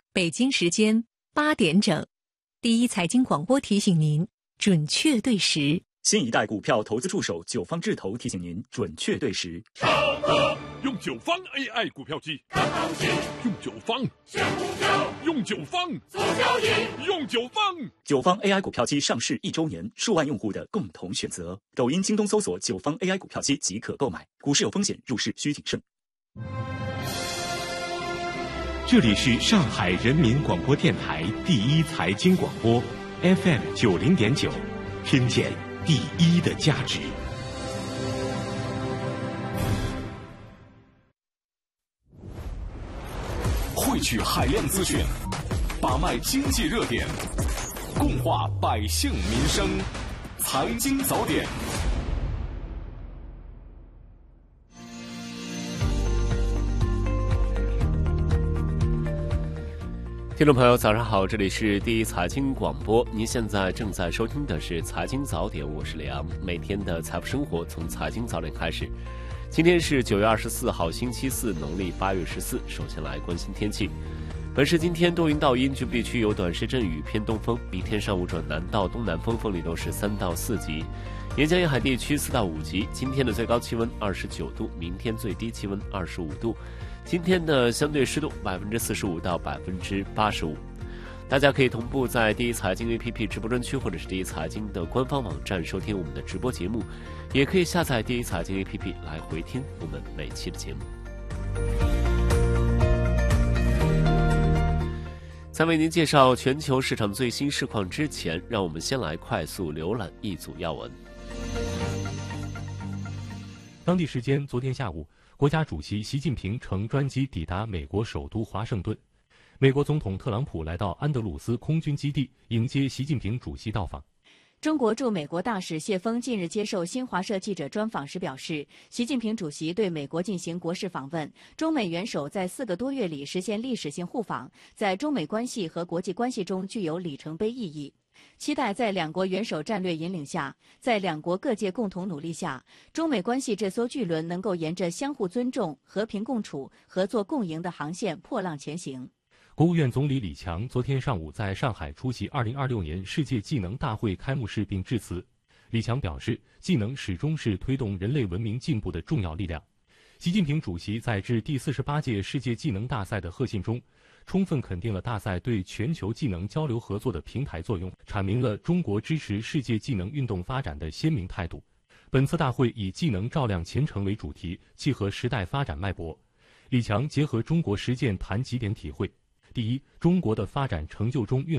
北京时间8点整，第一财经广播提醒您准确对时。 新一代股票投资助手九方智投提醒您准确对时。 超哥用九方 AI 股票机看行情，用九方选股票，用九方做交易，用九方。 九方 AI 股票机上市1周年，数万用户的共同选择。抖音、京东搜索九方 AI 股票机即可购买。股市有风险，入市需谨慎。 这里是上海人民广播电台第一财经广播 FM 90.9，听见第一的价值。 汇聚海量资讯，把脉经济热点，共话百姓民生。财经早点。 听众朋友早上好，这里是第一财经广播，您现在正在收听的是财经早点，我是李阳。每天的财富生活从财经早点开始。今天是9月24号星期四，农历8月14。首先来关心天气。本市今天多云到阴，局部地区有短时阵雨，偏东风，明天上午转南到东南风，风力都是3到4级，沿江沿海地区4到5级。今天的最高气温29度，明天最低气温25度。今天的相对湿度45%到85%，大家可以同步在第一财经 APP 直播专区或者是第一财经的官方网站收听我们的直播节目，也可以下载第一财经 APP 来回听我们每期的节目。在为您介绍全球市场最新市况之前，让我们先来快速浏览一组要闻。 当地时间昨天下午，国家主席习近平乘专机抵达美国首都华盛顿，美国总统特朗普来到安德鲁斯空军基地迎接习近平主席到访。 中国驻美国大使谢锋近日接受新华社记者专访时表示，习近平主席对美国进行国事访问，中美元首在4个多月里实现历史性互访，在中美关系和国际关系中具有里程碑意义。期待在两国元首战略引领下，在两国各界共同努力下，中美关系这艘巨轮能够沿着相互尊重、和平共处、合作共赢的航线破浪前行。 国务院总理李强昨天上午在上海出席2026年世界技能大会开幕式并致辞。李强表示，技能始终是推动人类文明进步的重要力量。习近平主席在致第48届世界技能大赛的贺信中，充分肯定了大赛对全球技能交流合作的平台作用，阐明了中国支持世界技能运动发展的鲜明态度。本次大会以技能照亮前程为主题，契合时代发展脉搏。李强结合中国实践谈几点体会。第一，中国的发展成就中蕴